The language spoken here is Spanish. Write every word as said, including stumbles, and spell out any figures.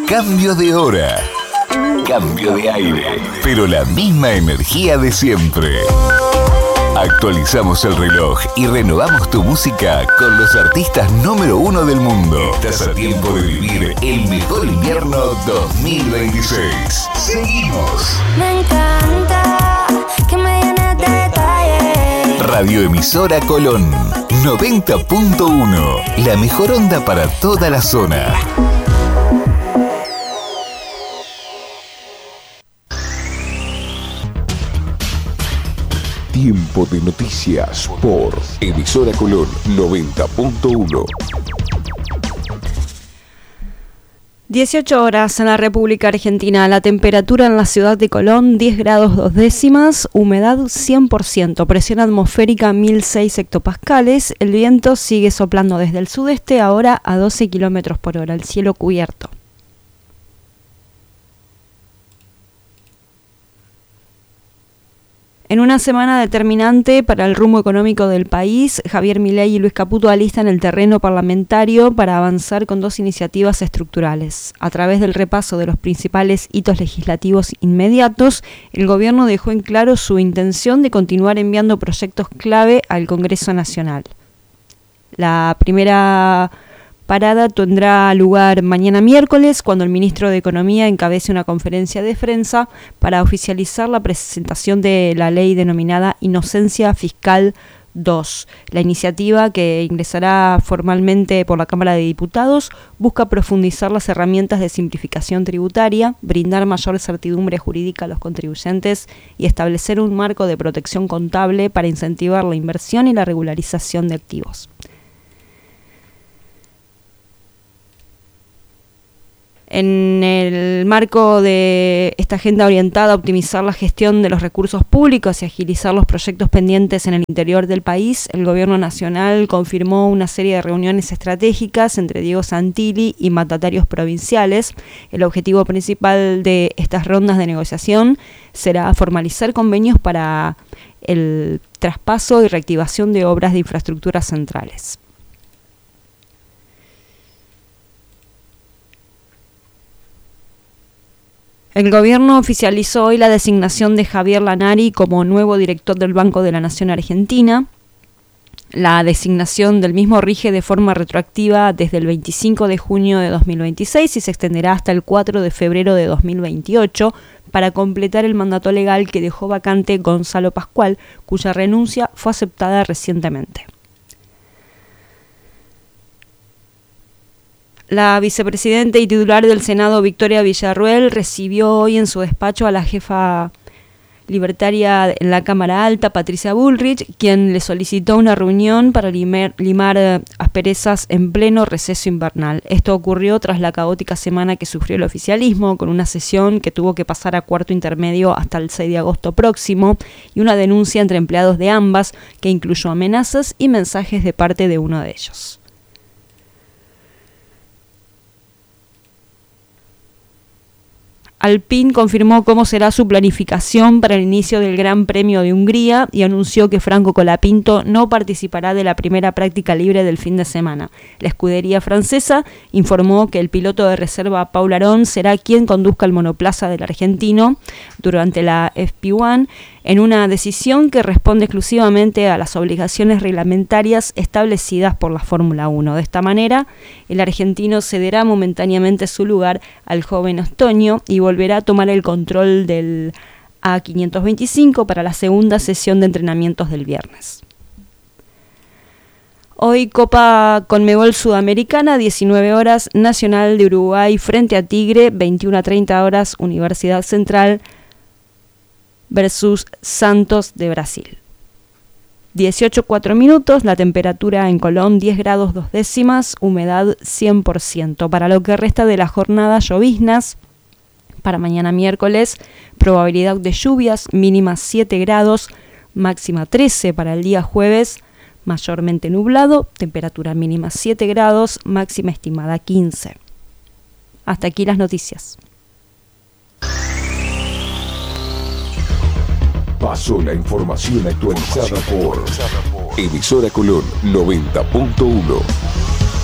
Cambio de hora, cambio de aire, pero la misma energía de siempre. Actualizamos el reloj y renovamos tu música con los artistas número uno del mundo. Estás a tiempo de vivir el mejor invierno dos mil veintiséis. Seguimos. Me encanta que me llenes de detalles. Radioemisora Colón noventa punto uno. La mejor onda para toda la zona. Tiempo de noticias por Emisora Colón noventa punto uno. dieciocho horas en la República Argentina. La temperatura en la ciudad de Colón, diez grados dos décimas, humedad cien por ciento, presión atmosférica mil seis hectopascales. El viento sigue soplando desde el sudeste, ahora a doce kilómetros por hora, el cielo cubierto. En una semana determinante para el rumbo económico del país, Javier Milei y Luis Caputo alistan el terreno parlamentario para avanzar con dos iniciativas estructurales. A través del repaso de los principales hitos legislativos inmediatos, el gobierno dejó en claro su intención de continuar enviando proyectos clave al Congreso Nacional. La primera parada tendrá lugar mañana miércoles, cuando el ministro de Economía encabece una conferencia de prensa para oficializar la presentación de la ley denominada Inocencia Fiscal dos. La iniciativa, que ingresará formalmente por la Cámara de Diputados, busca profundizar las herramientas de simplificación tributaria, brindar mayor certidumbre jurídica a los contribuyentes y establecer un marco de protección contable para incentivar la inversión y la regularización de activos. En el marco de esta agenda orientada a optimizar la gestión de los recursos públicos y agilizar los proyectos pendientes en el interior del país, el Gobierno Nacional confirmó una serie de reuniones estratégicas entre Diego Santilli y mandatarios provinciales. El objetivo principal de estas rondas de negociación será formalizar convenios para el traspaso y reactivación de obras de infraestructuras centrales. El gobierno oficializó hoy la designación de Javier Lanari como nuevo director del Banco de la Nación Argentina. La designación del mismo rige de forma retroactiva desde el veinticinco de junio de dos mil veintiséis y se extenderá hasta el cuatro de febrero de dos mil veintiocho para completar el mandato legal que dejó vacante Gonzalo Pascual, cuya renuncia fue aceptada recientemente. La vicepresidenta y titular del Senado, Victoria Villarruel, recibió hoy en su despacho a la jefa libertaria en la Cámara Alta, Patricia Bullrich, quien le solicitó una reunión para limar, limar asperezas en pleno receso invernal. Esto ocurrió tras la caótica semana que sufrió el oficialismo, con una sesión que tuvo que pasar a cuarto intermedio hasta el seis de agosto próximo y una denuncia entre empleados de ambas que incluyó amenazas y mensajes de parte de uno de ellos. Alpine confirmó cómo será su planificación para el inicio del Gran Premio de Hungría y anunció que Franco Colapinto no participará de la primera práctica libre del fin de semana. La escudería francesa informó que el piloto de reserva Paul Aron será quien conduzca el monoplaza del argentino durante la F P uno, en una decisión que responde exclusivamente a las obligaciones reglamentarias establecidas por la Fórmula uno. De esta manera, el argentino cederá momentáneamente su lugar al joven estonio y volverá a tomar el control del A quinientos veinticinco para la segunda sesión de entrenamientos del viernes. Hoy Copa Conmebol Sudamericana, diecinueve horas, Nacional de Uruguay frente a Tigre, veintiuna a treinta horas, Universidad Central versus Santos de Brasil. dieciocho cuatro minutos, la temperatura en Colón diez grados dos décimas, humedad cien por ciento. Para lo que resta de la jornada, lloviznas. Para mañana miércoles, probabilidad de lluvias, mínima siete grados, máxima trece para el día jueves, mayormente nublado, temperatura mínima siete grados, máxima estimada quince. Hasta aquí las noticias. Pasó la información actualizada por Emisora Colón noventa punto uno.